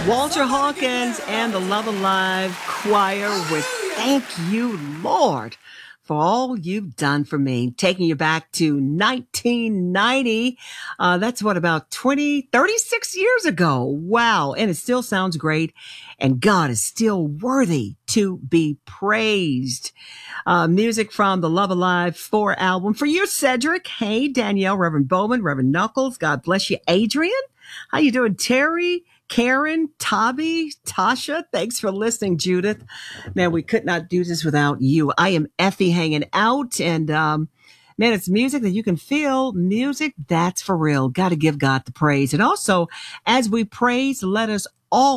Walter Hawkins and the Love Alive Choir with Thank You, Lord, for all you've done for me. Taking you back to 1990. That's what, about 36 years ago. Wow. And it still sounds great. And God is still worthy to be praised. Music from the Love Alive 4 album. For you, Cedric. Hey, Danielle, Reverend Bowman, Reverend Knuckles. God bless you. Adrian. How you doing? Terry, Karen, Tabby, Tasha. Thanks for listening, Judith. Man, we could not do this without you. I am Effie hanging out, and man, it's music that you can feel. Music that's for real. Got to give God the praise. And also, as we praise, let us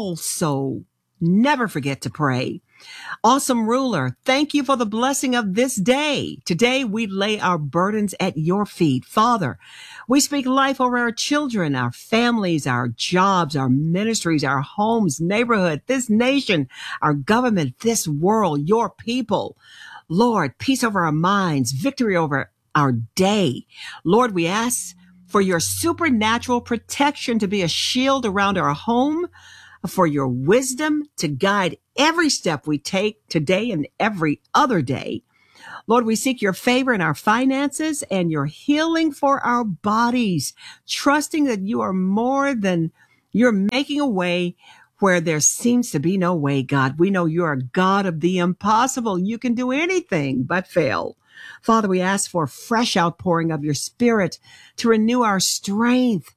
also never forget to pray. Awesome ruler, thank you for the blessing of this day. Today, we lay our burdens at your feet. Father, we speak life over our children, our families, our jobs, our ministries, our homes, neighborhood, this nation, our government, this world, your people. Lord, peace over our minds, victory over our day. Lord, we ask for your supernatural protection to be a shield around our home, for your wisdom to guide every step we take today and every other day. Lord, we seek your favor in our finances and your healing for our bodies, trusting that you are more than you're making a way where there seems to be no way, God. We know you are a God of the impossible. You can do anything but fail. Father, we ask for a fresh outpouring of your spirit to renew our strength.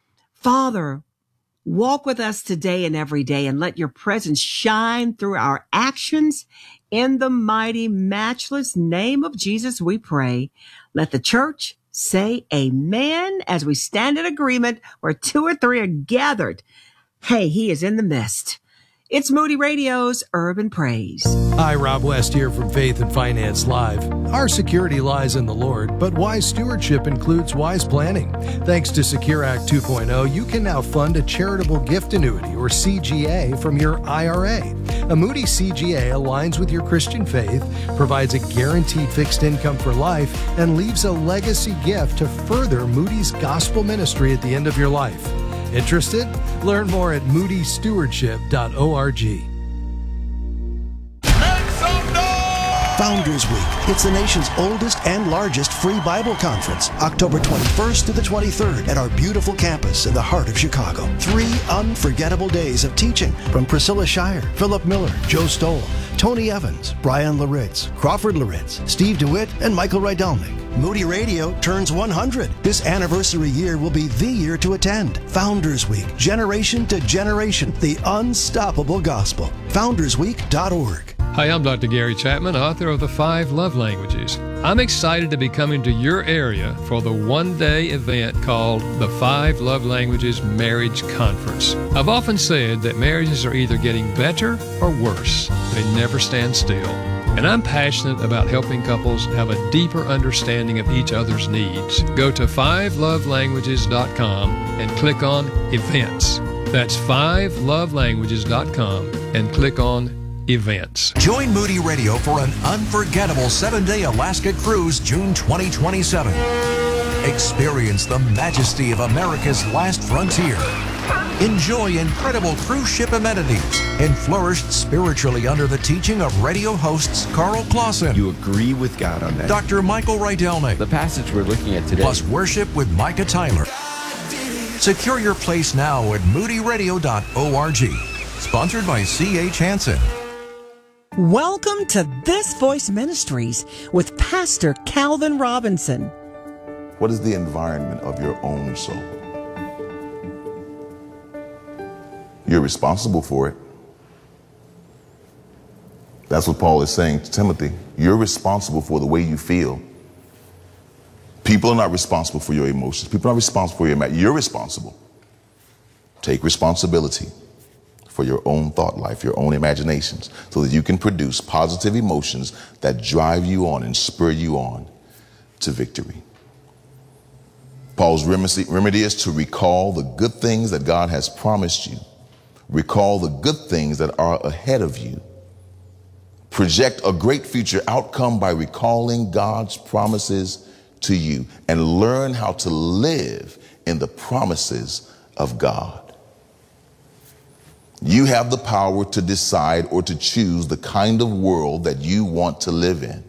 Father, walk with us today and every day, and let your presence shine through our actions. In the mighty, matchless name of Jesus, we pray. Let the church say amen as we stand in agreement where 2 or 3 are gathered. Hey, he is in the midst. It's Moody Radio's Urban Praise. Hi, Rob West here from Faith and Finance Live. Our security lies in the Lord, but wise stewardship includes wise planning. Thanks to Secure Act 2.0, you can now fund a charitable gift annuity, or CGA, from your IRA. A Moody CGA aligns with your Christian faith, provides a guaranteed fixed income for life, and leaves a legacy gift to further Moody's gospel ministry at the end of your life. Interested? Learn more at moodystewardship.org. Founders Week. It's the nation's oldest and largest free Bible conference, October 21st to the 23rd at our beautiful campus in the heart of Chicago. 3 unforgettable days of teaching from Priscilla Shire, Philip Miller, Joe Stoll, Tony Evans, Brian Laritz, Crawford Laritz, Steve DeWitt, and Michael Rydelnik. Moody Radio turns 100. This anniversary year will be the year to attend. Founders Week, generation to generation, the unstoppable gospel. FoundersWeek.org. Hi, I'm Dr. Gary Chapman, author of The 5 Love Languages. I'm excited to be coming to your area for the one-day event called the 5 Love Languages Marriage Conference. I've often said that marriages are either getting better or worse. They never stand still. And I'm passionate about helping couples have a deeper understanding of each other's needs. Go to 5lovelanguages.com and click on Events. That's 5lovelanguages.com and click on Events. Join Moody Radio for an unforgettable 7-day Alaska cruise, June 2027. Experience the majesty of America's last frontier. Enjoy incredible cruise ship amenities and flourish spiritually under the teaching of radio hosts Carl Clausen. You agree with God on that. Dr. Michael Rydelnik. The passage we're looking at today. Plus worship with Micah Tyler. Secure your place now at moodyradio.org. Sponsored by C.H. Hansen. Welcome to This Voice Ministries with Pastor Calvin Robinson. What is the environment of your own soul? You're responsible for it. That's what Paul is saying to Timothy. You're responsible for the way you feel. People are not responsible for your emotions. People are not responsible for your mind. You're responsible. Take responsibility for your own thought life, your own imaginations, so that you can produce positive emotions that drive you on and spur you on to victory. Paul's remedy is to recall the good things that God has promised you. Recall the good things that are ahead of you. Project a great future outcome by recalling God's promises to you, and learn how to live in the promises of God. You have the power to decide or to choose the kind of world that you want to live in.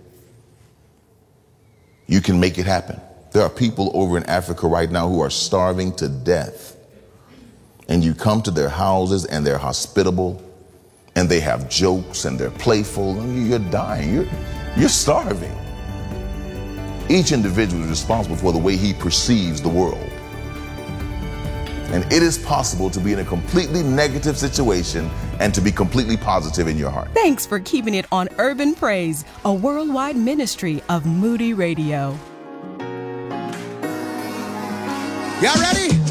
You can make it happen. There are people over in Africa right now who are starving to death. And you come to their houses and they're hospitable and they have jokes and they're playful and you're dying. You're starving. Each individual is responsible for the way he perceives the world. And it is possible to be in a completely negative situation and to be completely positive in your heart. Thanks for keeping it on Urban Praise, a worldwide ministry of Moody Radio. Y'all ready?